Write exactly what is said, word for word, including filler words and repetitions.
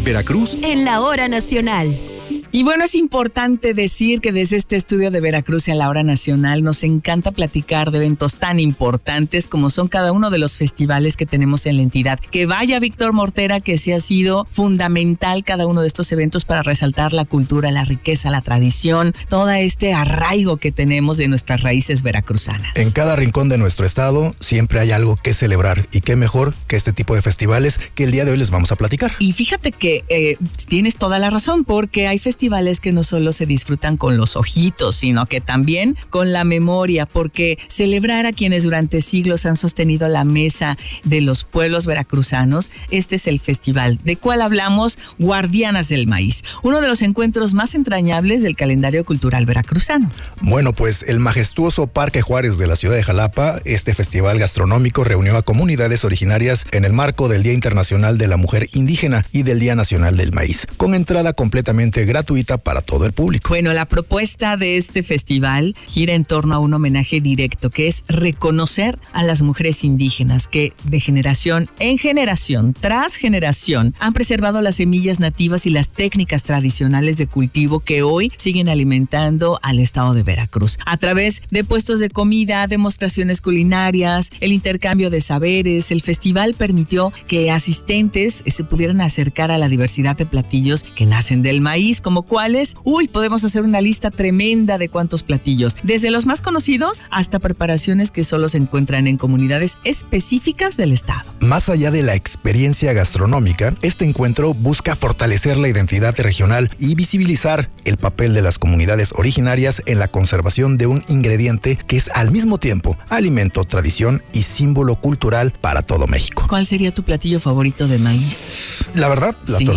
Veracruz en la hora nacional. Y bueno, es importante decir que desde este estudio de Veracruz en la hora nacional nos encanta platicar de eventos tan importantes como son cada uno de los festivales que tenemos en la entidad. Que vaya Víctor Mortera, que sí ha sido fundamental cada uno de estos eventos para resaltar la cultura, la riqueza, la tradición, todo este arraigo que tenemos de nuestras raíces veracruzanas. En cada rincón de nuestro estado siempre hay algo que celebrar y qué mejor que este tipo de festivales que el día de hoy les vamos a platicar. Y fíjate que eh, tienes toda la razón, porque hay festivales festivales que no solo se disfrutan con los ojitos, sino que también con la memoria, porque celebrar a quienes durante siglos han sostenido la mesa de los pueblos veracruzanos, este es el festival. ¿De cuál hablamos? Guardianas del Maíz, uno de los encuentros más entrañables del calendario cultural veracruzano. Bueno, pues el majestuoso Parque Juárez de la ciudad de Jalapa, este festival gastronómico reunió a comunidades originarias en el marco del Día Internacional de la Mujer Indígena y del Día Nacional del Maíz, con entrada completamente gratuita para todo el público. Bueno, la propuesta de este festival gira en torno a un homenaje directo, que es reconocer a las mujeres indígenas que de generación en generación, tras generación, han preservado las semillas nativas y las técnicas tradicionales de cultivo que hoy siguen alimentando al estado de Veracruz. A través de puestos de comida, demostraciones culinarias, el intercambio de saberes, el festival permitió que asistentes se pudieran acercar a la diversidad de platillos que nacen del maíz, como cuáles, uy, podemos hacer una lista tremenda de cuántos platillos, desde los más conocidos hasta preparaciones que solo se encuentran en comunidades específicas del estado. Más allá de la experiencia gastronómica, este encuentro busca fortalecer la identidad regional y visibilizar el papel de las comunidades originarias en la conservación de un ingrediente que es al mismo tiempo alimento, tradición y símbolo cultural para todo México. ¿Cuál sería tu platillo favorito de maíz? La verdad, la sí.